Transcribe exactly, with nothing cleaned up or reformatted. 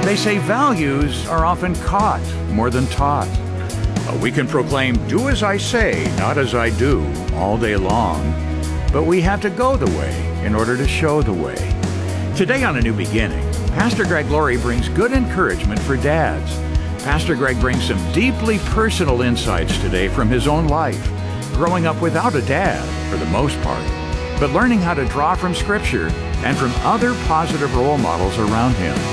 They say values are often caught more than taught. Uh, We can proclaim, do as I say, not as I do, all day long. But we have to go the way in order to show the way. Today on A New Beginning, Pastor Greg Laurie brings good encouragement for dads. Pastor Greg brings some deeply personal insights today from his own life, growing up without a dad for the most part, but learning how to draw from Scripture and from other positive role models around him.